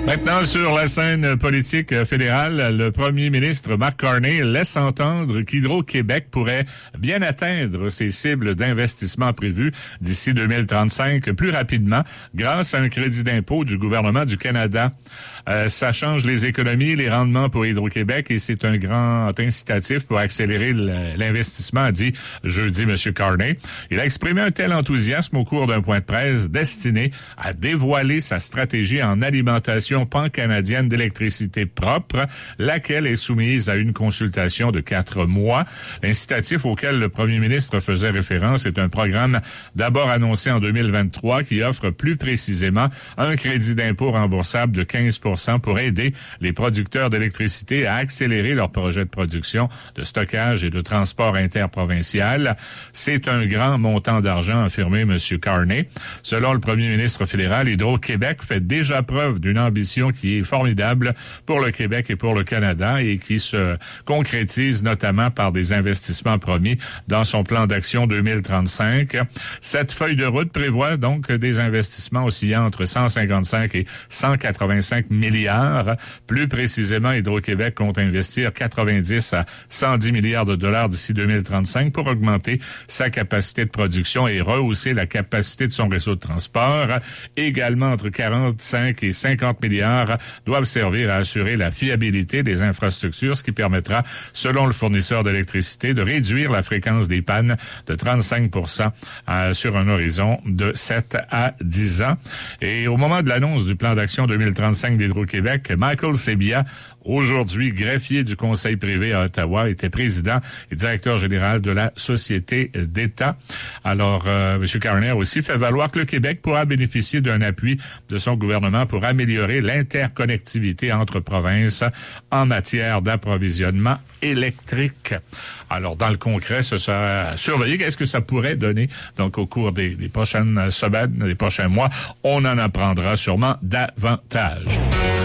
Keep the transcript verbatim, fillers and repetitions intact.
Maintenant, sur la scène politique fédérale, le premier ministre Mark Carney laisse entendre qu'Hydro-Québec pourrait bien atteindre ses cibles d'investissement prévues d'ici deux mille trente-cinq plus rapidement grâce à un crédit d'impôt du gouvernement du Canada. Euh, ça change les économies, les rendements pour Hydro-Québec et c'est un grand incitatif pour accélérer l'investissement, a dit jeudi M. Carney. Il a exprimé un tel enthousiasme au cours d'un point de presse destiné à dévoiler sa stratégie en alimentation pan-canadienne d'électricité propre, laquelle est soumise à une consultation de quatre mois. L'incitatif auquel le premier ministre faisait référence est un programme d'abord annoncé en deux mille vingt-trois qui offre plus précisément un crédit d'impôt remboursable de quinze pour cent pour aider les producteurs d'électricité à accélérer leurs projets de production, de stockage et de transport interprovincial. C'est un grand montant d'argent, a affirmé M. Carney. Selon le premier ministre fédéral, Hydro-Québec fait déjà preuve d'une ambition qui est formidable pour le Québec et pour le Canada et qui se concrétise notamment par des investissements promis dans son plan d'action deux mille trente-cinq. Cette feuille de route prévoit donc des investissements oscillant entre cent cinquante-cinq et cent quatre-vingt-cinq milliards. Plus précisément, Hydro-Québec compte investir quatre-vingt-dix à cent dix milliards de dollars d'ici deux mille trente-cinq pour augmenter sa capacité de production et rehausser la capacité de son réseau de transport. Également, entre quarante-cinq et cinquante milliards doivent servir à assurer la fiabilité des infrastructures, ce qui permettra, selon le fournisseur d'électricité, de réduire la fréquence des pannes de trente-cinq pour cent euh, sur un horizon de sept à dix ans. Et au moment de l'annonce du plan d'action deux mille trente-cinq d'Hydro-Québec, Michael Sebia, aujourd'hui greffier du Conseil privé à Ottawa, était président et directeur général de la Société d'État. Alors, euh, M. Carney a aussi fait valoir que le Québec pourra bénéficier d'un appui de son gouvernement pour améliorer l'interconnectivité entre provinces en matière d'approvisionnement électrique. Alors, dans le concret, ce sera surveillé. Qu'est-ce que ça pourrait donner? Donc, au cours des, des prochaines semaines, des prochains mois, on en apprendra sûrement davantage.